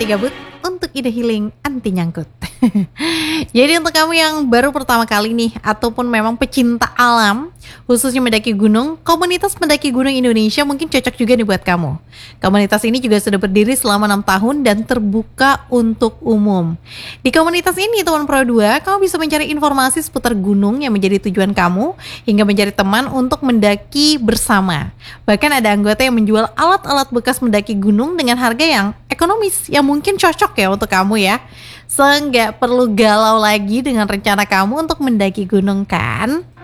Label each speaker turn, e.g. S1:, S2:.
S1: gabut untuk ide healing anti nyangkut. Jadi untuk kamu yang baru pertama kali nih ataupun memang pecinta alam, khususnya mendaki gunung, komunitas mendaki gunung Indonesia mungkin cocok juga nih buat kamu. Komunitas ini juga sudah berdiri selama 6 tahun dan terbuka untuk umum. Di komunitas ini teman Pro 2, kamu bisa mencari informasi seputar gunung yang menjadi tujuan kamu hingga mencari teman untuk mendaki bersama. Bahkan ada anggota yang menjual alat-alat bekas mendaki gunung dengan harga yang ekonomis yang mungkin cocok ya untuk kamu ya. Nggak perlu galau lagi dengan rencana kamu untuk mendaki gunung kan?